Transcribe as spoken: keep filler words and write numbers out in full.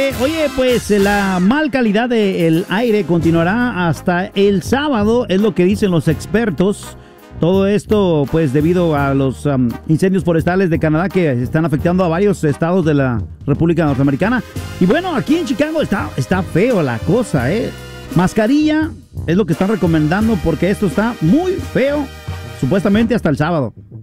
Oye, oye, pues la mal calidad del aire continuará hasta el sábado, es lo que dicen los expertos. Todo esto, pues, debido a los um, incendios forestales de Canadá que están afectando a varios estados de la República Norteamericana. Y bueno, aquí en Chicago está, está feo la cosa, ¿eh? Mascarilla es lo que están recomendando porque esto está muy feo, supuestamente hasta el sábado.